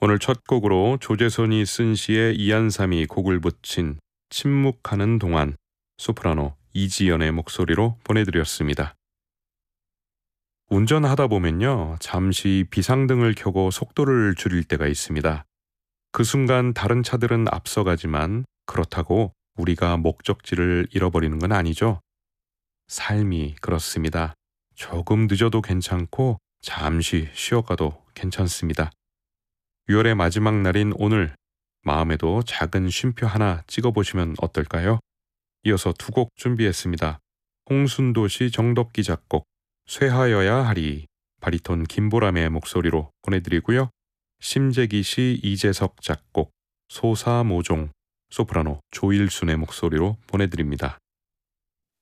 오늘 첫 곡으로 조재선이 쓴 시에 이한삼이 곡을 붙인 침묵하는 동안, 소프라노 이지연의 목소리로 보내드렸습니다. 운전하다 보면요, 잠시 비상등을 켜고 속도를 줄일 때가 있습니다. 그 순간 다른 차들은 앞서가지만 그렇다고 우리가 목적지를 잃어버리는 건 아니죠. 삶이 그렇습니다. 조금 늦어도 괜찮고 잠시 쉬어가도 괜찮습니다. 6월의 마지막 날인 오늘, 마음에도 작은 쉼표 하나 찍어보시면 어떨까요? 이어서 두 곡 준비했습니다. 홍순도시 정덕기 작곡, 쇠하여야 하리, 바리톤 김보람의 목소리로 보내드리고요. 심재기 시 이재석 작곡, 소사모종, 소프라노 조일순의 목소리로 보내드립니다.